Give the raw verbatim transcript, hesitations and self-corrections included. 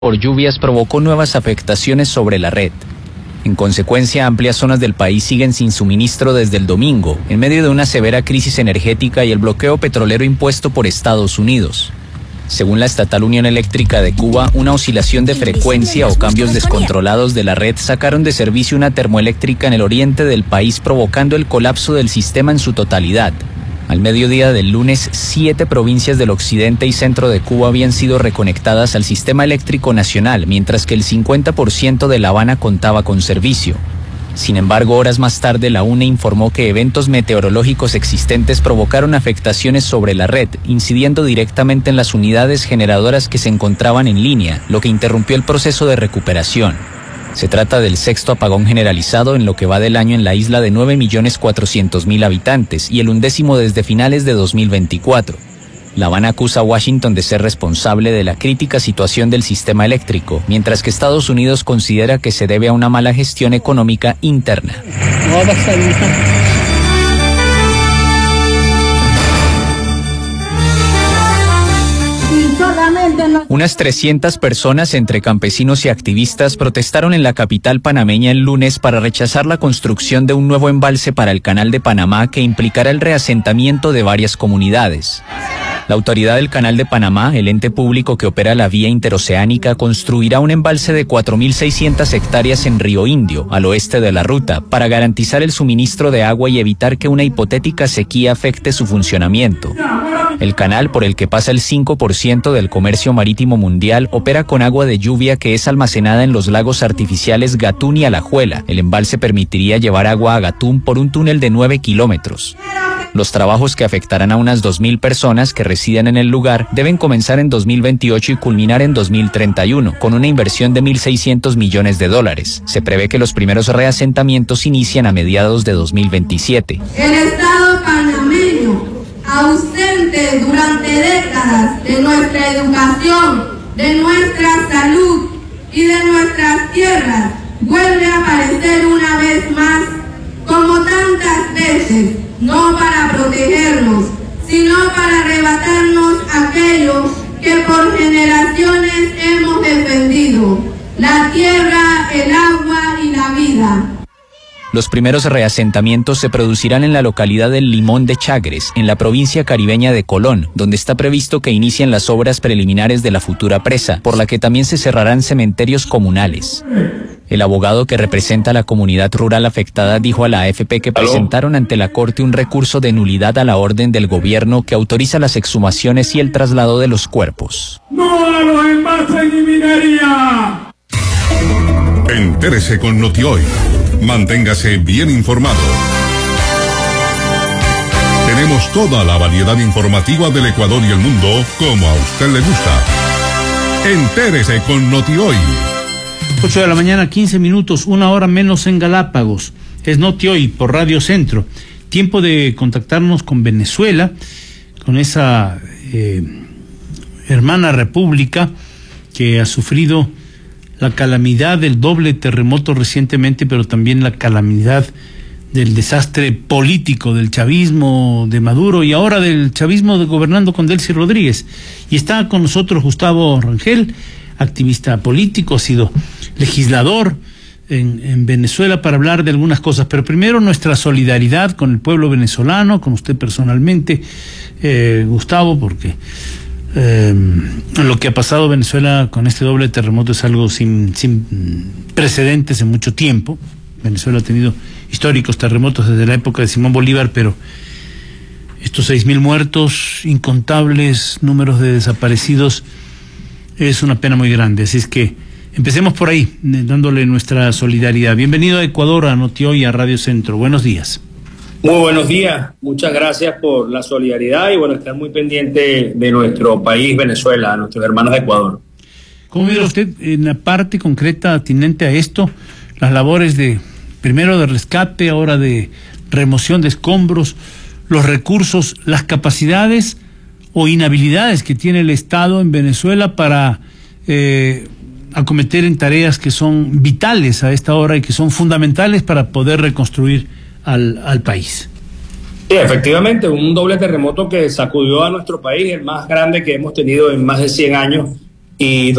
por lluvias provocó nuevas afectaciones sobre la red. En consecuencia, amplias zonas del país siguen sin suministro desde el domingo, en medio de una severa crisis energética y el bloqueo petrolero impuesto por Estados Unidos. Según la estatal Unión Eléctrica de Cuba, una oscilación de frecuencia o cambios descontrolados de la red sacaron de servicio una termoeléctrica en el oriente del país, provocando el colapso del sistema en su totalidad. Al mediodía del lunes, siete provincias del occidente y centro de Cuba habían sido reconectadas al sistema eléctrico nacional, mientras que el cincuenta por ciento de La Habana contaba con servicio. Sin embargo, horas más tarde, la U N E informó que eventos meteorológicos existentes provocaron afectaciones sobre la red, incidiendo directamente en las unidades generadoras que se encontraban en línea, lo que interrumpió el proceso de recuperación. Se trata del sexto apagón generalizado en lo que va del año en la isla de nueve millones cuatrocientos mil habitantes y el undécimo desde finales de dos mil veinticuatro. La Habana acusa a Washington de ser responsable de la crítica situación del sistema eléctrico, mientras que Estados Unidos considera que se debe a una mala gestión económica interna. No va a pasar nada. Unas trescientas personas entre campesinos y activistas protestaron en la capital panameña el lunes para rechazar la construcción de un nuevo embalse para el Canal de Panamá que implicará el reasentamiento de varias comunidades. La autoridad del Canal de Panamá, el ente público que opera la vía interoceánica, construirá un embalse de cuatro mil seiscientas hectáreas en Río Indio, al oeste de la ruta, para garantizar el suministro de agua y evitar que una hipotética sequía afecte su funcionamiento. El canal, por el que pasa el cinco por ciento del comercio marítimo mundial, opera con agua de lluvia que es almacenada en los lagos artificiales Gatún y Alajuela. El embalse permitiría llevar agua a Gatún por un túnel de nueve kilómetros. Los trabajos, que afectarán a unas dos mil personas que residen en el lugar, deben comenzar en dos mil veintiocho y culminar en dos mil treinta y uno, con una inversión de mil seiscientos millones de dólares. Se prevé que los primeros reasentamientos inician a mediados de dos mil veintisiete. El Estado panameño, ausente durante décadas de nuestra educación, de nuestra salud y de nuestras tierras, vuelve a aparecer una vez más, como tantas veces, no para protegernos, sino para arrebatarnos aquellos que por generaciones hemos defendido: la tierra, el agua y la vida. Los primeros reasentamientos se producirán en la localidad del Limón de Chagres, en la provincia caribeña de Colón, donde está previsto que inicien las obras preliminares de la futura presa, por la que también se cerrarán cementerios comunales. El abogado que representa a la comunidad rural afectada dijo a la A F P que presentaron ante la Corte un recurso de nulidad a la orden del gobierno que autoriza las exhumaciones y el traslado de los cuerpos. ¡No a los envases ni minería! Entérese con Notioy. Manténgase bien informado. Tenemos toda la variedad informativa del Ecuador y el mundo como a usted le gusta. Entérese con Notioy. ocho de la mañana, quince minutos, una hora menos en Galápagos. Es Notioy por Radio Centro. Tiempo de contactarnos con Venezuela, con esa eh, hermana república que ha sufrido la calamidad del doble terremoto recientemente, pero también la calamidad del desastre político del chavismo de Maduro y ahora del chavismo de gobernando con Delcy Rodríguez. Y está con nosotros Gustavo Rangel, activista político, ha sido legislador en, en Venezuela, para hablar de algunas cosas. Pero primero, nuestra solidaridad con el pueblo venezolano, con usted personalmente, eh, Gustavo, porque Eh, lo que ha pasado en Venezuela con este doble terremoto es algo sin, sin precedentes en mucho tiempo. Venezuela ha tenido históricos terremotos desde la época de Simón Bolívar, pero estos seis mil muertos, incontables números de desaparecidos, es una pena muy grande. Así es que empecemos por ahí, dándole nuestra solidaridad. Bienvenido a Ecuador, a Notioy, a Radio Centro. Buenos días. Muy buenos días, muchas gracias por la solidaridad y bueno, estar muy pendiente de nuestro país, Venezuela, a nuestros hermanos de Ecuador. ¿Cómo mira usted en la parte concreta atinente a esto, las labores de, primero de rescate, ahora de remoción de escombros, los recursos, las capacidades o inhabilidades que tiene el Estado en Venezuela para eh, acometer en tareas que son vitales a esta hora y que son fundamentales para poder reconstruir Al, al país? Sí, efectivamente, un doble terremoto que sacudió a nuestro país, el más grande que hemos tenido en más de cien años, y